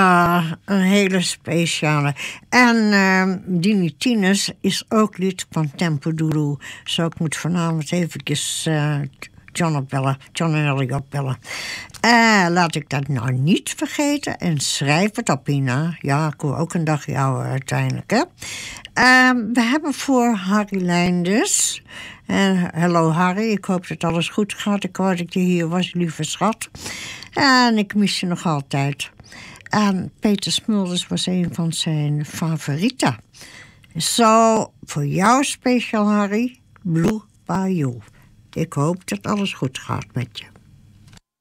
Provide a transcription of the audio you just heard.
een hele speciale. En Dini Tines is ook lid van Tempo Dulu. Zo ik moet vanavond eventjes John en Ellie opbellen. Laat ik dat nou niet vergeten. En schrijf het op, Ina. Ja, ik hoor ook een dag jou uiteindelijk, hè. We hebben voor Harry Leinders. Hallo Harry, ik hoop dat alles goed gaat. Ik hoor dat je hier was, lieve schat. En ik mis je nog altijd. En Peter Smulders was een van zijn favorieten. Zo, voor jou speciaal, Harry, Blue Bayou. Ik hoop dat alles goed gaat met je.